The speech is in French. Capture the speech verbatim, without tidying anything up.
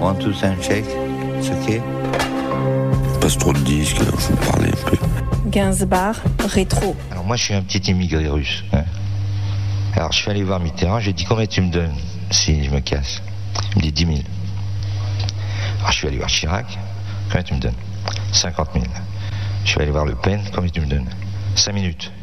One, two, sound check. It's ok. Passe trop de disques, alors je vais parler un peu. Gainsbourg, rétro. Alors moi je suis un petit immigré russe. Hein. Alors je suis allé voir Mitterrand, j'ai dit combien tu me donnes si je me casse. Il me dit dix mille. Alors je suis allé voir Chirac, combien tu me donnes? cinquante mille. Je suis allé voir Le Pen, combien tu me donnes? cinq minutes.